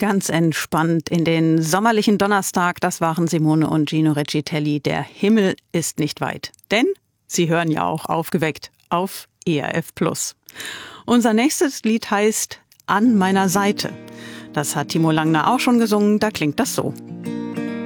Ganz entspannt in den sommerlichen Donnerstag, das waren Simone und Gino Recitelli. Der Himmel ist nicht weit, denn Sie hören ja auch aufgeweckt auf ERF+. Unser nächstes Lied heißt An meiner Seite. Das hat Timo Langner auch schon gesungen, da klingt das so.